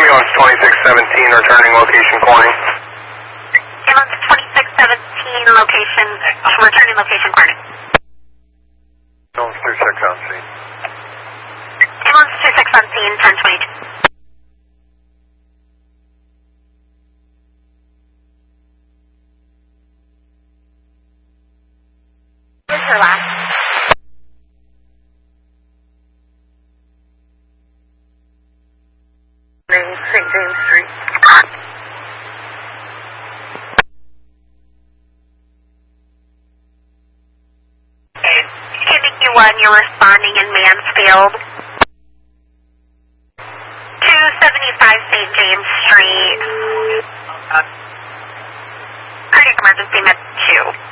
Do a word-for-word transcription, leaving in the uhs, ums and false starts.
Ambulance twenty-six seventeen, returning location Corning. Ambulance twenty-six seventeen, location, returning location Corning. Ambulance two six on scene. Ambulance two six on scene, ten twenty-two. Where's her last? Saint James Street. K B Q one, you're responding in Mansfield. two seventy-five Saint James Street. Cardiac emergency med two.